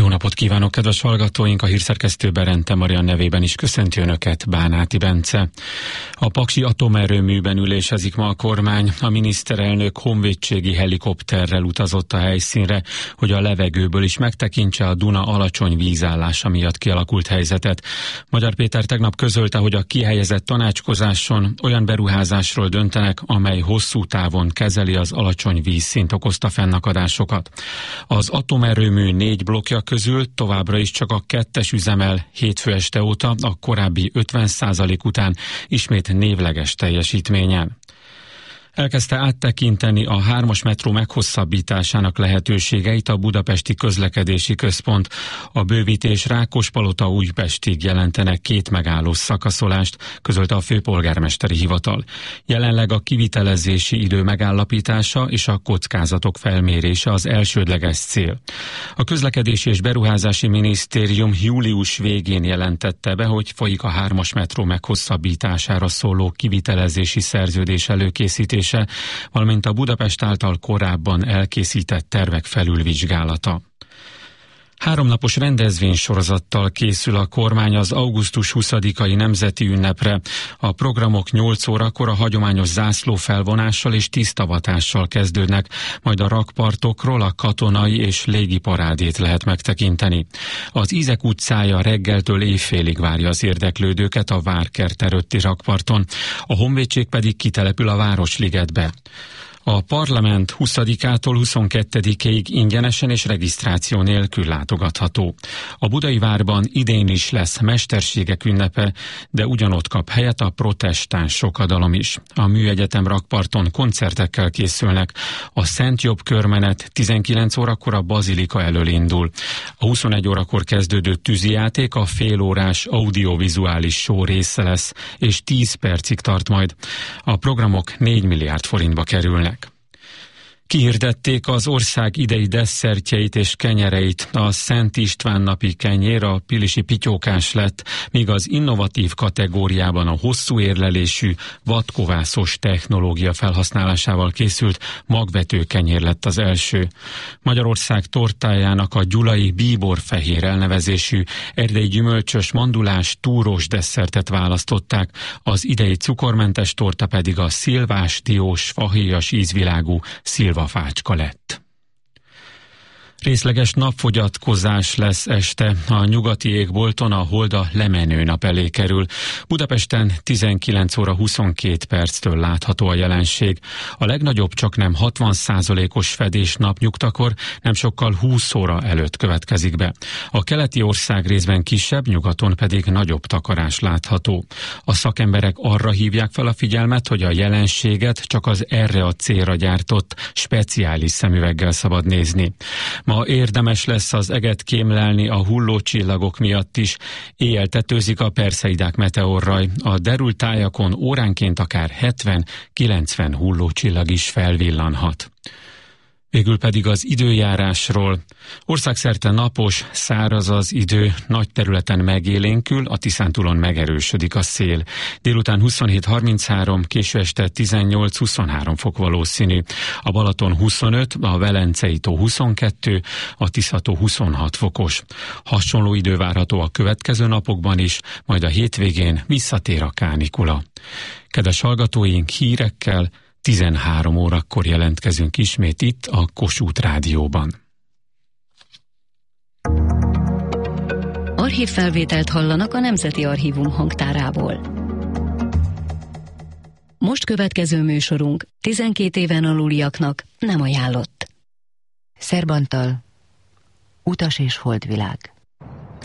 Jó napot kívánok, kedves hallgatóink! A hírszerkesztő Berente Marian nevében is köszönti Önöket, Bánáti Bence. A paksi atomerőműben ülésezik ma a kormány. A miniszterelnök honvédségi helikopterrel utazott a helyszínre, hogy a levegőből is megtekintse a Duna alacsony vízállása miatt kialakult helyzetet. Magyar Péter tegnap közölte, hogy a kihelyezett tanácskozáson olyan beruházásról döntenek, amely hosszú távon kezeli az alacsony vízszint okozta fennakadásokat. Az atomerőmű 4 blokkja közül továbbra is csak a 2-es üzemel hétfő este óta, a korábbi 50% után ismét névleges teljesítményen. Elkezdte áttekinteni a 3-as metró meghosszabbításának lehetőségeit a Budapesti Közlekedési Központ. A bővítés Rákospalota-Újpestig jelentenek 2 megállós szakaszolást, közölte a főpolgármesteri hivatal. Jelenleg a kivitelezési idő megállapítása és a kockázatok felmérése az elsődleges cél. A Közlekedési és Beruházási Minisztérium július végén jelentette be, hogy folyik a 3-as metró meghosszabbítására szóló kivitelezési szerződés előkészítése, valamint a Budapest által korábban elkészített tervek felülvizsgálata. 3 napos rendezvénysorozattal készül a kormány az augusztus 20-ai nemzeti ünnepre. A programok 8 órakor a hagyományos zászlófelvonással és tisztavatással kezdődnek, majd a rakpartokról a katonai és légi parádét lehet megtekinteni. Az Ízek utcája reggeltől éjfélig várja az érdeklődőket a Várkert előtti rakparton, a honvédség pedig kitelepül a Városligetbe. A parlament 20-ától 22-ig ingyenesen és regisztráció nélkül látogatható. A Budai Várban idén is lesz mesterségek ünnepe, de ugyanott kap helyet a protestáns sokadalom is. A Műegyetem rakparton koncertekkel készülnek. A Szent Jobb körmenet 19 órakor a Bazilika elől indul. A 21 órakor kezdődő tűzijáték a félórás audiovizuális show része lesz, és 10 percig tart majd. A programok 4 milliárd forintba kerülnek. Kihirdették az ország idei desszertjeit és kenyereit. A Szent István napi kenyér a pilisi pityókás lett, míg az innovatív kategóriában a hosszú érlelésű, vadkovászos technológia felhasználásával készült magvető kenyér lett az első. Magyarország tortájának a gyulai bíborfehér elnevezésű erdei gyümölcsös, mandulás, túrós desszertet választották, az idei cukormentes torta pedig a szilvás, diós, fahéjas ízvilágú szilvafácska lett. Részleges napfogyatkozás lesz este. A nyugati égbolton a hold a lemenő nap elé kerül. Budapesten 19 óra 22 perctől látható a jelenség. A legnagyobb csaknem 60%-os fedés napnyugtakor, nem sokkal 20 óra előtt következik be. A keleti ország részben kisebb, nyugaton pedig nagyobb takarás látható. A szakemberek arra hívják fel a figyelmet, hogy a jelenséget csak az erre a célra gyártott speciális szemüveggel szabad nézni. Ma érdemes lesz az eget kémlelni a hullócsillagok miatt is. Éjjel tetőzik a Perseidák meteorraj. A derült tájakon óránként akár 70-90 hullócsillag is felvillanhat. Végül pedig az időjárásról. Országszerte napos, száraz az idő, nagy területen megélénkül, a Tiszántúlon megerősödik a szél. Délután 27-33, késő este 18-23 fok valószínű. A Balaton 25, a Velencei tó 22, a Tisza-tó 26 fokos. Hasonló idő várható a következő napokban is, majd a hétvégén visszatér a kánikula. Kedves hallgatóink, hírekkel 13 órakor jelentkezünk ismét itt a Kossuth Rádióban. Archívfelvételt hallanak a Nemzeti Archívum hangtárából. Most következő műsorunk 12 éven aluliaknak nem ajánlott. Szerbantal, Utas és Holdvilág.